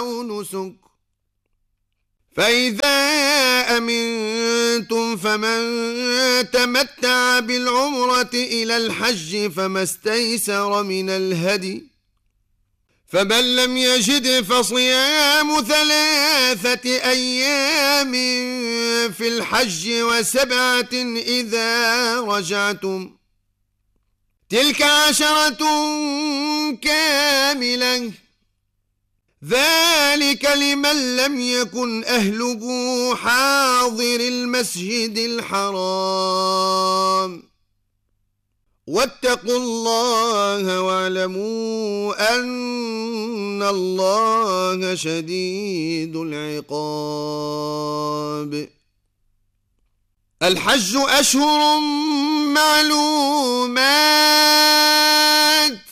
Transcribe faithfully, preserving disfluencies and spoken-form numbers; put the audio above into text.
أو نسك فإذا أمنتم فمن تمتع بالعمرة إلى الحج فما استيسر من الهدي فمن لم يجد فصيام ثلاثة أيام في الحج وسبعة إذا رجعتم تلك عشرة كاملة ذلك لمن لم يكن أهله حاضر المسجد الحرام واتقوا الله واعلموا أن الله شديد العقاب. الحج أشهر معلومات